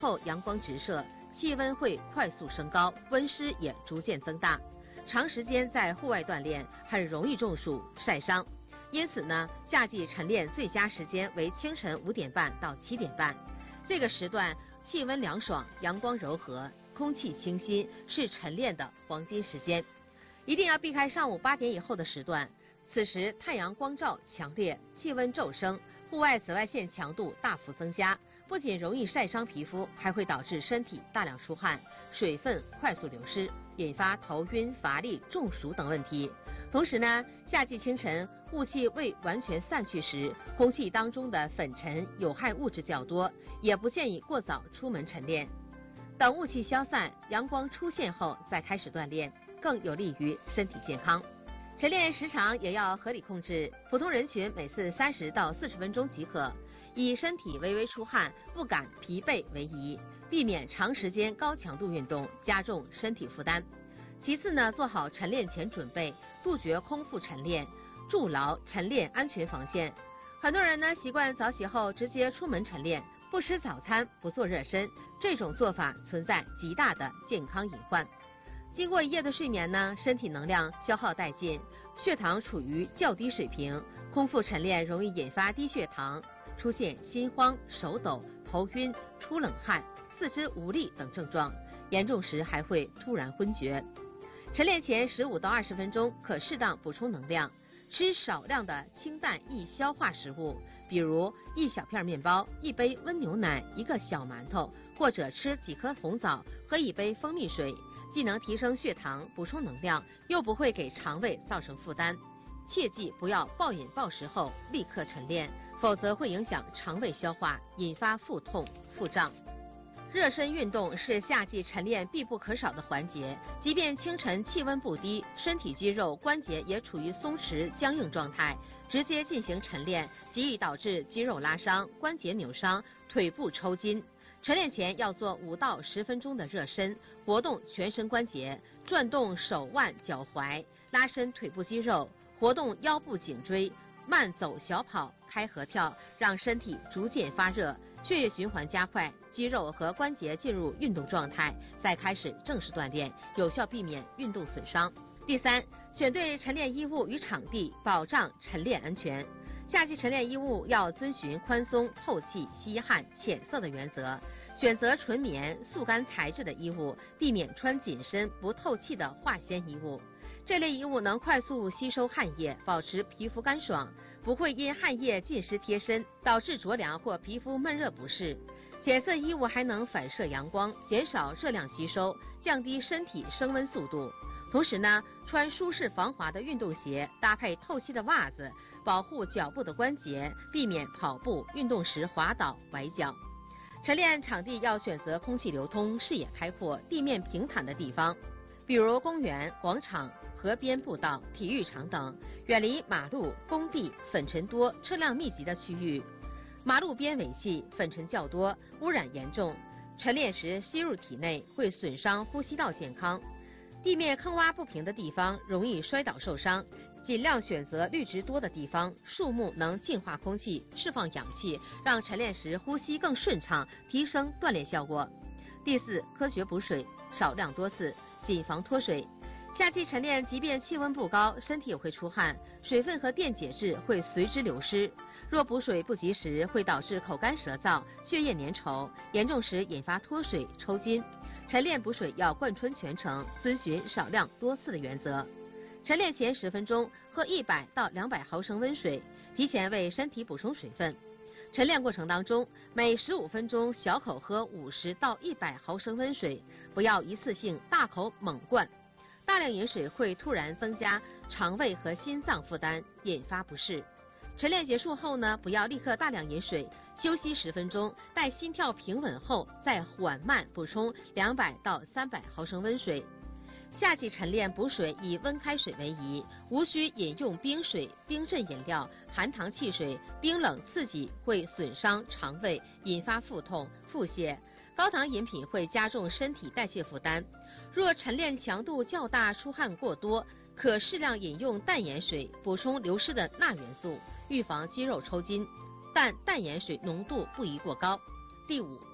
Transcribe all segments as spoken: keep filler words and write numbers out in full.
后阳光直射，气温会快速升高，温湿也逐渐增大。长时间在户外锻炼很容易中暑晒伤，因此呢，夏季晨练最佳时间为清晨五点半到七点半。这个时段气温凉爽，阳光柔和，空气清新，是晨练的黄金时间。一定要避开上午八点以后的时段，此时太阳光照强烈，气温骤升，户外紫外线强度大幅增加，不仅容易晒伤皮肤，还会导致身体大量出汗，水分快速流失，引发头晕、乏力、中暑等问题。同时呢，夏季清晨雾气未完全散去时，空气当中的粉尘、有害物质较多，也不建议过早出门晨练。等雾气消散，阳光出现后再开始锻炼，更有利于身体健康。晨练时长也要合理控制，普通人群每次三十到四十分钟即可，以身体微微出汗、不感疲惫为宜，避免长时间高强度运动加重身体负担。其次呢，做好晨练前准备，杜绝空腹晨练，筑牢晨练安全防线。很多人呢习惯早起后直接出门晨练，不吃早餐，不做热身，这种做法存在极大的健康隐患。经过一夜的睡眠呢，身体能量消耗殆尽，血糖处于较低水平，空腹晨练容易引发低血糖，出现心慌、手抖、头晕、出冷汗、四肢无力等症状，严重时还会突然昏厥。晨练前十五到二十分钟可适当补充能量，吃少量的清淡易消化食物，比如一小片面包、一杯温牛奶、一个小馒头，或者吃几颗红枣，喝一杯蜂蜜水，既能提升血糖、补充能量，又不会给肠胃造成负担。切记不要暴饮暴食后立刻晨练，否则会影响肠胃消化，引发腹痛、腹胀。热身运动是夏季晨练必不可少的环节，即便清晨气温不低，身体肌肉关节也处于松弛僵硬状态，直接进行晨练极易导致肌肉拉伤、关节扭伤、腿部抽筋。晨练前要做五到十分钟的热身，活动全身关节，转动手腕、脚踝，拉伸腿部肌肉，活动腰部颈椎，慢走小跑、开合跳，让身体逐渐发热，血液循环加快，肌肉和关节进入运动状态，再开始正式锻炼，有效避免运动损伤。第三，选对晨练衣物与场地，保障晨练安全。夏季晨练衣物要遵循宽松、透气、吸汗、浅色的原则，选择纯棉、速干材质的衣物，避免穿紧身、不透气的化纤衣物。这类衣物能快速吸收汗液，保持皮肤干爽，不会因汗液浸湿贴身导致着凉或皮肤闷热不适。浅色衣物还能反射阳光，减少热量吸收，降低身体升温速度。同时呢，穿舒适防滑的运动鞋，搭配透气的袜子，保护脚部的关节，避免跑步运动时滑倒崴脚。晨练场地要选择空气流通、视野开阔、地面平坦的地方，比如公园、广场、河边步道、体育场等，远离马路、工地、粉尘多、车辆密集的区域。马路边尾气、粉尘较多，污染严重，晨练时吸入体内会损伤呼吸道健康。地面坑洼不平的地方容易摔倒受伤，尽量选择绿植多的地方，树木能净化空气，释放氧气，让晨练时呼吸更顺畅，提升锻炼效果。第四，科学补水，少量多次，谨防脱水。夏季晨练，即便气温不高，身体也会出汗，水分和电解质会随之流失。若补水不及时，会导致口干舌燥、血液粘稠，严重时引发脱水、抽筋。晨练补水要贯穿全程，遵循少量多次的原则。晨练前十分钟喝一百到两百毫升温水，提前为身体补充水分。晨练过程当中，每十五分钟小口喝五十到一百毫升温水，不要一次性大口猛灌。大量饮水会突然增加肠胃和心脏负担，引发不适。晨练结束后呢，不要立刻大量饮水，休息十分钟，待心跳平稳后再缓慢补充两百到三百毫升温水。夏季晨练补水以温开水为宜，无需饮用冰水、冰镇饮料、含糖汽水，冰冷刺激会损伤肠胃，引发腹痛、腹泻。高糖饮品会加重身体代谢负担。若晨练强度较大、出汗过多，可适量饮用淡盐水，补充流失的钠元素，预防肌肉抽筋，但淡盐水浓度不宜过高。第五，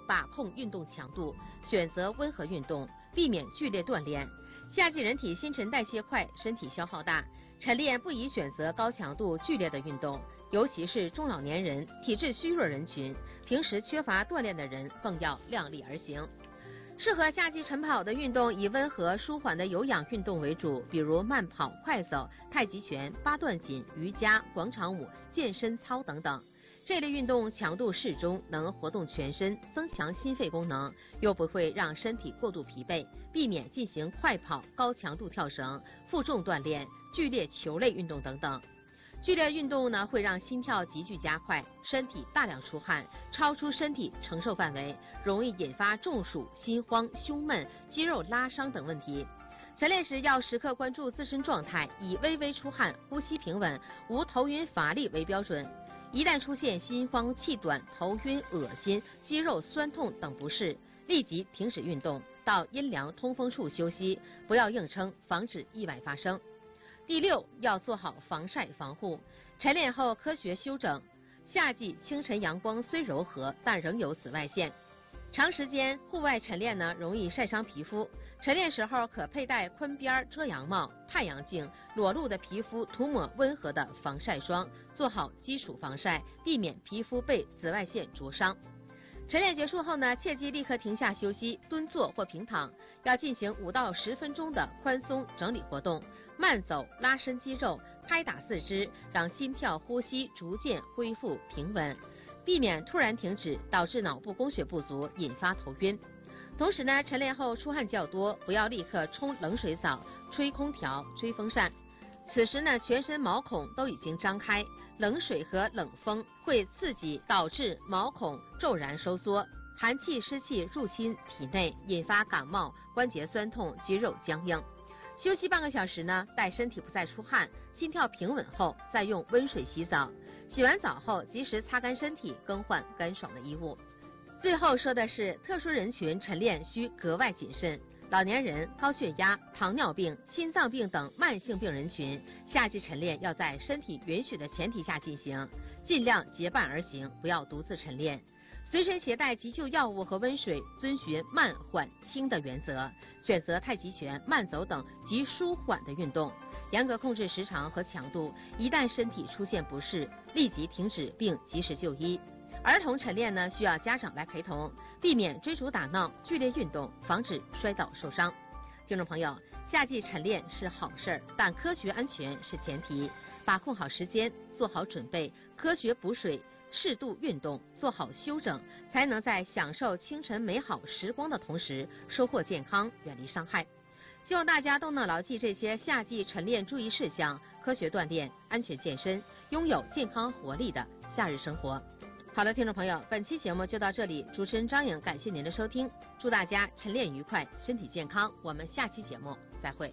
把控运动强度，选择温和运动，避免剧烈锻炼。夏季人体新陈代谢快，身体消耗大，晨练不宜选择高强度剧烈的运动，尤其是中老年人、体质虚弱人群，平时缺乏锻炼的人更要量力而行。适合夏季晨跑的运动以温和舒缓的有氧运动为主，比如慢跑、快走、太极拳、八段锦、瑜伽、广场舞、健身操等等。这类运动强度适中，能活动全身，增强心肺功能，又不会让身体过度疲惫，避免进行快跑、高强度跳绳、负重锻炼、剧烈球类运动等等。剧烈运动呢，会让心跳急剧加快，身体大量出汗，超出身体承受范围，容易引发中暑、心慌、胸闷、肌肉拉伤等问题。晨练时要时刻关注自身状态，以微微出汗、呼吸平稳、无头晕乏力为标准。一旦出现心慌、气短、头晕、恶心、肌肉酸痛等不适，立即停止运动，到阴凉通风处休息，不要硬撑，防止意外发生。第六，要做好防晒防护。晨练后科学休整。夏季清晨阳光虽柔和，但仍有紫外线。长时间户外晨练呢，容易晒伤皮肤。晨练时候可佩戴坤边遮阳帽、太阳镜，裸露的皮肤涂抹温和的防晒霜，做好基础防晒，避免皮肤被紫外线灼伤。晨练结束后呢，切记立刻停下休息，蹲坐或平躺，要进行五到十分钟的宽松整理活动，慢走，拉伸肌肉，拍打四肢，让心跳、呼吸逐渐恢复平稳，避免突然停止，导致脑部供血不足，引发头晕。同时呢，晨练后出汗较多，不要立刻冲冷水澡、吹空调、吹风扇。此时呢，全身毛孔都已经张开，冷水和冷风会刺激，导致毛孔骤然收缩，寒气湿气入侵体内，引发感冒、关节酸痛、肌肉僵硬。休息半个小时呢，待身体不再出汗、心跳平稳后，再用温水洗澡。洗完澡后，及时擦干身体，更换干爽的衣物。最后说的是，特殊人群晨练需格外谨慎。老年人、高血压、糖尿病、心脏病等慢性病人群，夏季晨练要在身体允许的前提下进行，尽量结伴而行，不要独自晨练。随身携带急救药物和温水，遵循慢缓轻的原则，选择太极拳、慢走等极舒缓的运动，严格控制时长和强度。一旦身体出现不适，立即停止并及时就医。儿童晨练呢，需要家长来陪同，避免追逐打闹、剧烈运动，防止摔倒受伤。听众朋友，夏季晨练是好事儿，但科学安全是前提。把控好时间，做好准备，科学补水，适度运动，做好休整，才能在享受清晨美好时光的同时，收获健康，远离伤害。希望大家都能牢记这些夏季晨练注意事项，科学锻炼，安全健身，拥有健康活力的夏日生活。好了，听众朋友，本期节目就到这里，主持人张颖感谢您的收听，祝大家晨练愉快，身体健康，我们下期节目再会。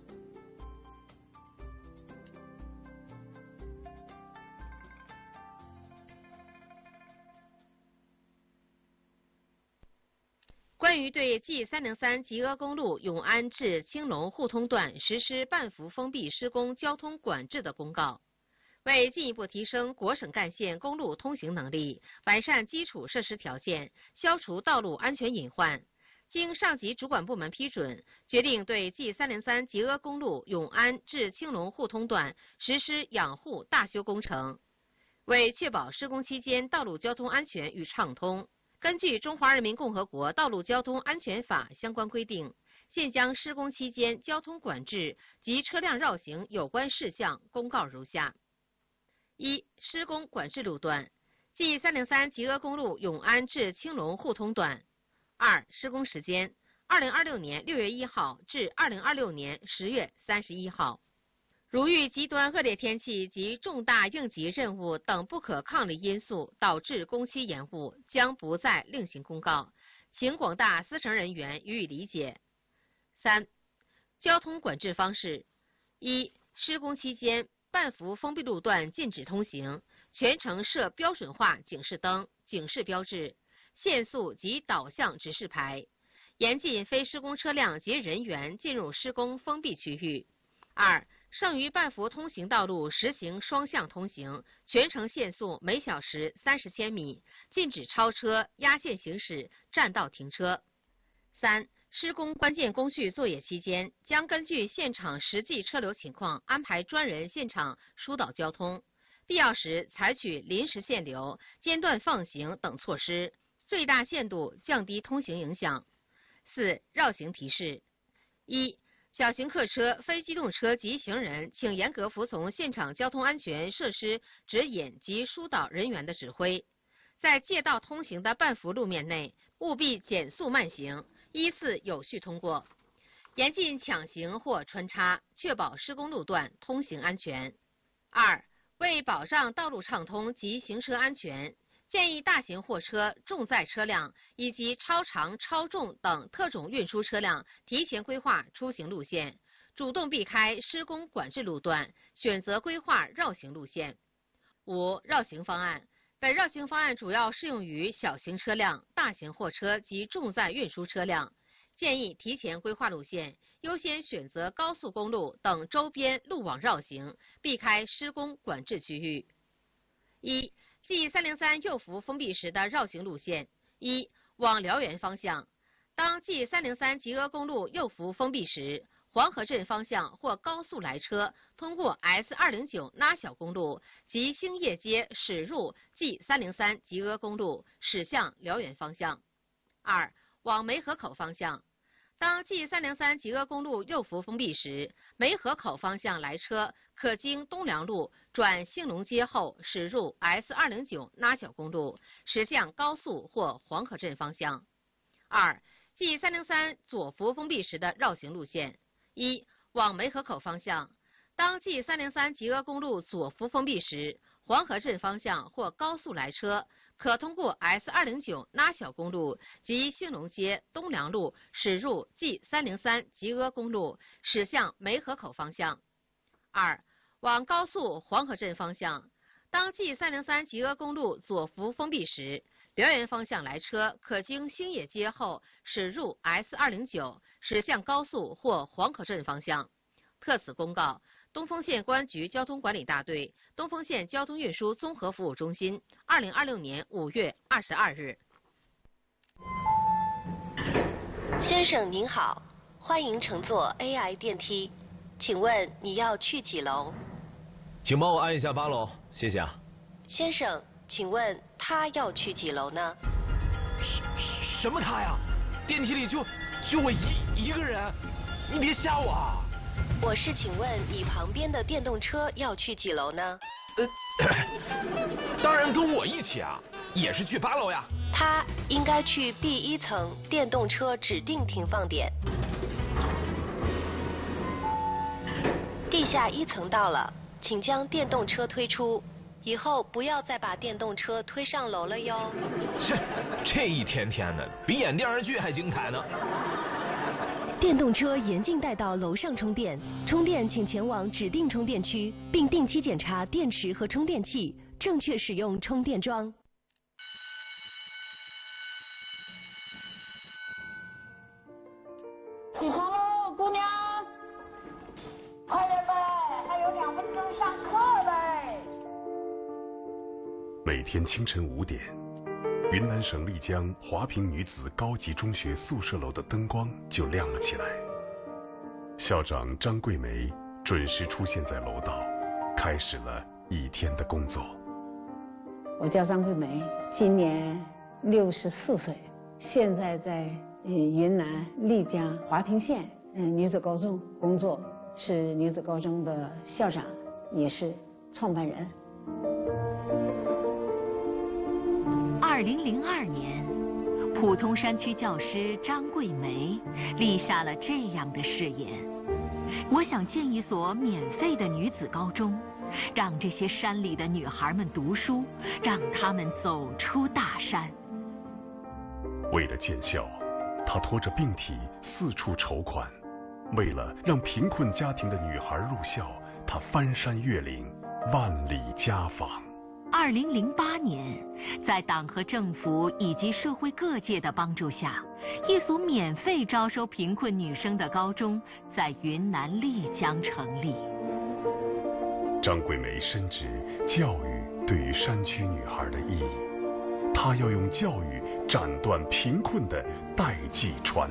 关于对 G 三零三 吉阿公路永安至青龙互通段实施半幅封闭施工交通管制的公告，为进一步提升国省干线公路通行能力，完善基础设施条件，消除道路安全隐患，经上级主管部门批准，决定对 G 三零三 吉阿公路永安至青龙互通段实施养护大修工程。为确保施工期间道路交通安全与畅通，根据《中华人民共和国道路交通安全法》相关规定，现将施工期间交通管制及车辆绕行有关事项公告如下：一、施工管制路段 G 三零三 吉阿公路永安至青龙互通段。二、施工时间二零二六年六月一号至二零二六年十月三十一号。如遇极端恶劣天气及重大应急任务等不可抗力因素导致工期延误，将不再另行公告，请广大司乘人员予以理解。三、交通管制方式：一、施工期间，半幅封闭路段禁止通行，全程设标准化警示灯、警示标志、限速及导向指示牌，严禁非施工车辆及人员进入施工封闭区域。二、 剩余半幅通行道路实行双向通行，全程限速每小时三十千米，禁止超车、压线行驶、占道停车。三、施工关键工序作业期间，将根据现场实际车流情况安排专人现场疏导交通，必要时采取临时限流、间断放行等措施，最大限度降低通行影响。四、绕行提示：一、小型客车、非机动车及行人，请严格服从现场交通安全设施指引及疏导人员的指挥，在借道通行的半幅路面内，务必减速慢行，依次有序通过，严禁抢行或穿插，确保施工路段通行安全。二、为保障道路畅通及行车安全，建议大型货车、重载车辆以及超长、超重等特种运输车辆提前规划出行路线，主动避开施工管制路段，选择规划绕行路线。五、绕行方案。本绕行方案主要适用于小型车辆、大型货车及重载运输车辆，建议提前规划路线，优先选择高速公路等周边路网绕行，避开施工管制区域。一、G 三零三右幅封闭时的绕行路线：一、往辽源方向，当 G 三零三吉阿公路右幅封闭时，黄河镇方向或高速来车通过 S 二零九 拉小公路及兴业街驶入 G 三零三吉阿公路，驶向辽源方向。二、往梅河口方向，当 G 三零三吉阿公路右幅封闭时，梅河口方向来车可经东梁路转兴隆街后驶入 S 二零九 拉小公路，驶向高速或黄河镇方向。二、G 三零三左幅封闭时的绕行路线：一、往梅河口方向，当 G 三零三吉阿公路左幅封闭时，黄河镇方向或高速来车可通过 S 二零九 拉小公路及兴隆街东梁路驶入 G 三零三吉阿公路，驶向梅河口方向。二、往高速黄河镇方向，当 G 三零三吉阿公路左幅封闭时，辽源方向来车可经兴业街后驶入 S 二零九，驶向高速或黄河镇方向。特此公告，东丰县公安局交通管理大队、东丰县交通运输综合服务中心，二零二六年五月二十二日。 先生您好，欢迎乘坐 A I 电梯，请问你要去几楼？ 请帮我按一下八楼，谢谢啊。 先生，请问他要去几楼呢？ 什什么他呀？电梯里就就我一一个人，你别吓我啊！ 我是请问你旁边的电动车要去几楼呢？ 呃，当然跟我一起啊，也是去八楼呀。 他应该去 B 一层电动车指定停放点。地下一层到了，请将电动车推出。以后不要再把电动车推上楼了哟。 这这一天天的，比演电视剧还精彩呢。 电动车严禁带到楼上充电，充电请前往指定充电区，并定期检查电池和充电器，正确使用充电桩。 起床喽，姑娘！快点呗，还有两分钟上课呗。 每天清晨五点，云南省丽江华坪女子高级中学宿舍楼的灯光就亮了起来。校长张桂梅准时出现在楼道，开始了一天的工作。 我叫张桂梅，今年六十四岁，现在在云南丽江华坪县嗯女子高中工作，是女子高中的校长，也是创办人。 二零零二年，普通山区教师张桂梅立下了这样的誓言：我想建一所免费的女子高中，让这些山里的女孩们读书，让她们走出大山。 为了建校，她拖着病体四处筹款；为了让贫困家庭的女孩入校，她翻山越岭，万里家访。 二零零八年，在党和政府以及社会各界的帮助下，一所免费招收贫困女生的高中在云南丽江成立。 张桂梅深知教育对于山区女孩的意义，她要用教育斩断贫困的代际传